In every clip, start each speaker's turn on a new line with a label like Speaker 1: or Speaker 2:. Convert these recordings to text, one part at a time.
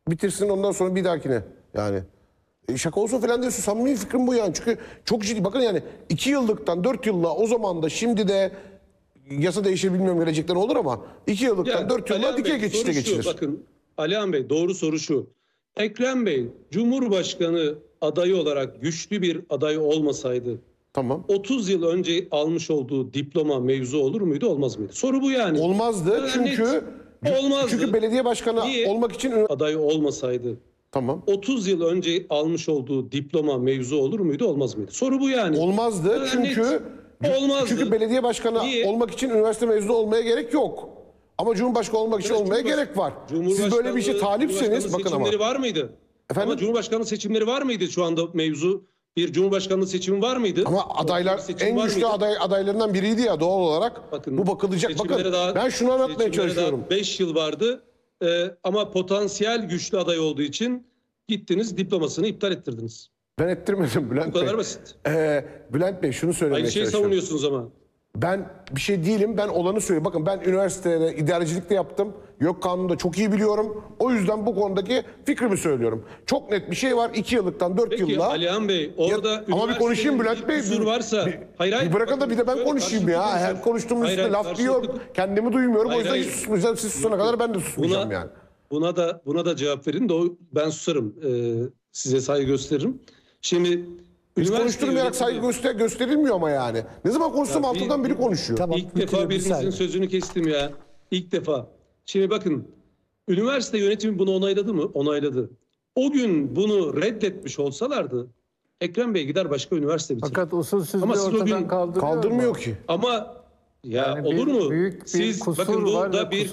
Speaker 1: bitirsin ondan sonra bir dahakine yani. Şaka olsa falan diyorsun. Samimi fikrim bu yani. Çünkü çok ciddi. Bakın yani 2 yıllıktan 4 yılla o zaman da şimdi de yasa değişir bilmiyorum gelecekten olur ama 2 yıllıktan 4 yılla dikey geçişte geçilir.
Speaker 2: Bakın Alihan Bey doğru soru şu. Ekrem Bey Cumhurbaşkanı adayı olarak güçlü bir aday olmasaydı
Speaker 1: Tamam.
Speaker 2: 30 yıl önce almış olduğu diploma mevzu olur muydu olmaz mıydı? Soru bu yani.
Speaker 1: Olmazdı çünkü
Speaker 2: olmazdı.
Speaker 1: Çünkü belediye başkanı olmak için
Speaker 2: adayı olmasaydı
Speaker 1: tamam.
Speaker 2: 30 yıl önce almış olduğu diploma mevzu olur muydu olmaz mıydı? Soru bu yani.
Speaker 1: Olmazdı çünkü
Speaker 2: olmazdı.
Speaker 1: Çünkü belediye başkanı olmak için üniversite mezunu olmaya gerek yok. Ama Cumhurbaşkanı olmak için olmaya gerek var. Siz böyle bir şey talipseniz bakın ama.
Speaker 2: Seçimleri var mıydı?
Speaker 1: Efendim?
Speaker 2: Ama Cumhurbaşkanlığı seçimleri var mıydı şu anda mevzu? Bir Cumhurbaşkanlığı seçimi var mıydı?
Speaker 1: Ama adaylar en güçlü adaylarından biriydi ya doğal olarak.
Speaker 2: Bakın,
Speaker 1: bu bakılacak. Bakın ben şunu anlatmaya çalışıyorum.
Speaker 2: 5 yıl vardı ama potansiyel güçlü aday olduğu için gittiniz diplomasını iptal ettirdiniz.
Speaker 1: Ben ettirmedim Bülent Bey.
Speaker 2: Bu kadar basit.
Speaker 1: Bülent Bey şunu söylemeye
Speaker 2: Aynı şeyi
Speaker 1: çalışıyorum.
Speaker 2: savunuyorsunuz ama.
Speaker 1: Ben bir şey değilim. Ben olanı söylüyorum. Bakın ben üniversitede idarecilik de yaptım. Yok kanunu da çok iyi biliyorum. O yüzden bu konudaki fikrimi söylüyorum. Çok net bir şey var. 2 yıllıktan 4
Speaker 2: Peki,
Speaker 1: yılla.
Speaker 2: Alihan Bey orada
Speaker 1: ama bir konuşayım Bülent Bey.
Speaker 2: Kusur varsa.
Speaker 1: Bir bırakın da bir de ben konuşayım ya. Her konuştuğumun üstüne laf diyor. Kendimi duymuyorum. O yüzden hiç susmayacağım. Siz susana kadar ben de susmayacağım yani.
Speaker 2: Buna da cevap verin de ben susarım. Size saygı gösteririm. Şimdi
Speaker 1: hiç konuşturmayarak saygı gösterilmiyor ama yani. Ne zaman konuşsam altından biri konuşuyor.
Speaker 2: Tamam, İlk defa birinizin sözünü kestim ya. İlk defa. Şimdi bakın üniversite yönetimi bunu onayladı mı? Onayladı. O gün bunu reddetmiş olsalardı Ekrem Bey gider başka üniversite bitirir.
Speaker 3: Fakat usulsüzlüğü ortadan
Speaker 1: kaldırmıyor ki.
Speaker 2: Ama ya
Speaker 3: yani
Speaker 2: olur mu?
Speaker 3: Siz
Speaker 2: bakın burada bir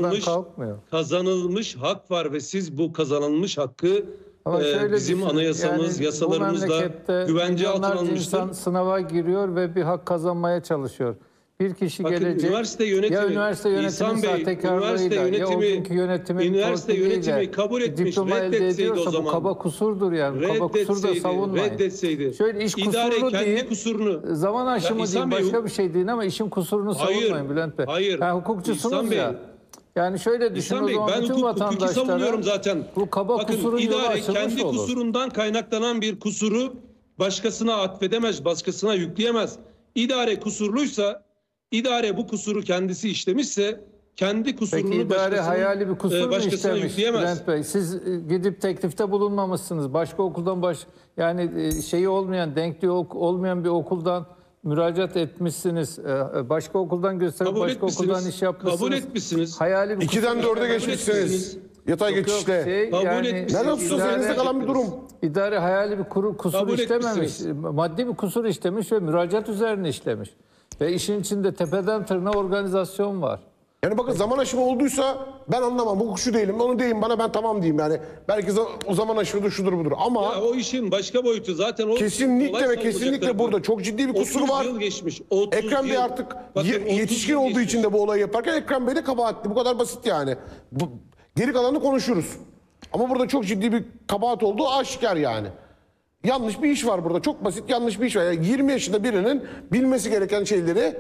Speaker 2: kazanılmış hak var ve siz bu kazanılmış hakkı bizim anayasamız, yani yasalarımızda güvence altına alınmıştır.
Speaker 3: İnsan sınava giriyor ve bir hak kazanmaya çalışıyor. Bir kişi
Speaker 2: bakın,
Speaker 3: gelecek.
Speaker 2: Üniversite yönetimi,
Speaker 3: ya üniversite yönetimi sahtekarlığıyla ya o günkü yönetimin
Speaker 2: kabul etmiş,
Speaker 3: diploma elde ediyorsa o zaman, bu kaba kusurdur yani. Kaba kusur da savunmayın.
Speaker 2: Reddetseydi.
Speaker 3: Şöyle iş kusurunu değil,
Speaker 2: kusurunu.
Speaker 3: Zaman aşımı değil, başka bir şey değil ama işin kusurunu savunmayın Bülent Bey.
Speaker 2: Hayır.
Speaker 3: Yani hukukçusunuz ya. Yani şöyle düşünün o zaman bütün
Speaker 2: vatandaşlara
Speaker 3: zaten. Bu kaba kusurun yolu açılmış olur.
Speaker 2: Kendi kusurundan kaynaklanan bir kusuru başkasına atfedemez, başkasına yükleyemez. İdare kusurluysa, idare bu kusuru kendisi işlemişse kendi kusurunu
Speaker 3: peki idare hayali bir kusur mu işlemiş Bülent Bey? Siz gidip teklifte bulunmamışsınız. Başka okuldan yani şeyi olmayan, denkliği olmayan bir okuldan müracaat etmişsiniz. Başka okuldan gösterip başka okuldan iş yapmışsınız.
Speaker 2: Kabul etmişsiniz.
Speaker 3: Hayali bir
Speaker 1: 2'den 4'e geçmişsiniz. Yatay geçişle.
Speaker 2: Kabul etmişsiniz.
Speaker 1: Nereden tutuyorsunuz? Elinizde kalan bir durum.
Speaker 3: İdare hayali bir kusur işlememiş. Maddi bir kusur işlemiş ve müracaat üzerine işlemiş. Ve işin içinde tepeden tırnağa organizasyon var.
Speaker 1: Yani bakın zaman aşımı olduysa ben anlamam. Bu şu değilim, onu değilim. Ben tamam diyeyim yani. Belki o zaman aşımıdır, şudur budur. Ama
Speaker 2: ya o işin başka boyutu zaten o.
Speaker 1: Kesinlikle burada çok ciddi bir kusur var.
Speaker 2: 30 yıl geçmiş.
Speaker 1: Ekrem Bey artık yetişkin olduğu için de bu olayı yaparken Ekrem Bey de kabahatli. Bu kadar basit yani. Geri kalanını konuşuruz. Ama burada çok ciddi bir kabahat olduğu aşikar yani. Yanlış bir iş var burada. Çok basit yanlış bir iş var. Yani 20 yaşında birinin bilmesi gereken şeyleri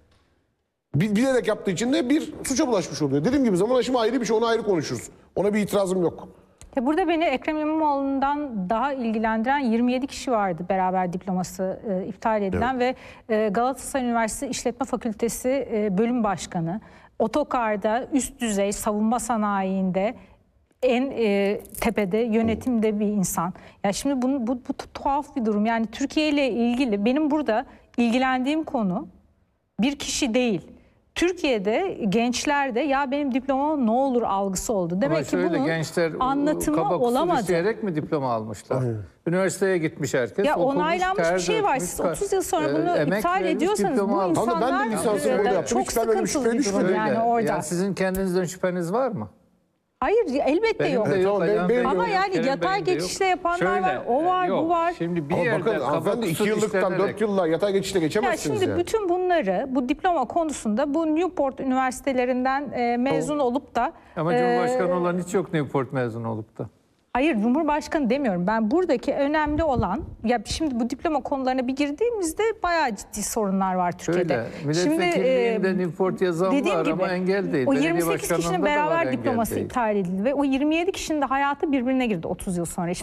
Speaker 1: bilerek yaptığı için de bir suça bulaşmış oluyor. Dediğim gibi zaman aşımı ayrı bir şey. Onu ayrı konuşuruz. Ona bir itirazım yok.
Speaker 4: Burada beni Ekrem İmamoğlu'ndan daha ilgilendiren 27 kişi vardı beraber diploması iptal edilen ve Galatasaray Üniversitesi İşletme Fakültesi bölüm başkanı, otokarda üst düzey savunma sanayiinde en tepede yönetimde bir insan. Ya şimdi bu tuhaf bir durum. Yani Türkiye ile ilgili benim burada ilgilendiğim konu bir kişi değil. Türkiye'de gençler de ya benim diplomam ne olur algısı oldu. Demek ki bunun anlatımı olamadı.
Speaker 3: İsteyerek mi diploma almışlar? Hayır. Üniversiteye gitmiş herkes.
Speaker 4: Ya onaylanmış bir şey var. Siz 30 yıl sonra bunu iptal ediyorsanız bu insanlar
Speaker 1: ben de lisansımı orada yaptım.
Speaker 4: çok sıkıntılı bir durum yani orada.
Speaker 3: Yani sizin kendinizden şüpheniz var mı?
Speaker 4: Hayır elbette yok. Ama yani yatay geçişle yapanlar var. O var, bu var.
Speaker 3: Şimdi bir
Speaker 1: yerde bakın hanımefendi 2 yıllıktan 4 yılla yatay geçişle geçemezsiniz.
Speaker 4: Şimdi bütün bunları bu diploma konusunda bu Newport üniversitelerinden mezun olup da
Speaker 3: ama Cumhurbaşkanı olan hiç yok Newport mezun olup da.
Speaker 4: Hayır, Cumhurbaşkanı demiyorum. Ben buradaki önemli olan, ya şimdi bu diploma konularına bir girdiğimizde bayağı ciddi sorunlar var Türkiye'de.
Speaker 3: Öyle. Milletvekilliğinden import yazan var ama engel değil.
Speaker 4: O
Speaker 3: Belediye
Speaker 4: 28 kişinin
Speaker 3: başkanlığında da var,
Speaker 4: beraber
Speaker 3: engel
Speaker 4: diploması
Speaker 3: değil.
Speaker 4: iptal edildi ve o 27 kişinin de hayatı birbirine girdi 30 yıl sonra.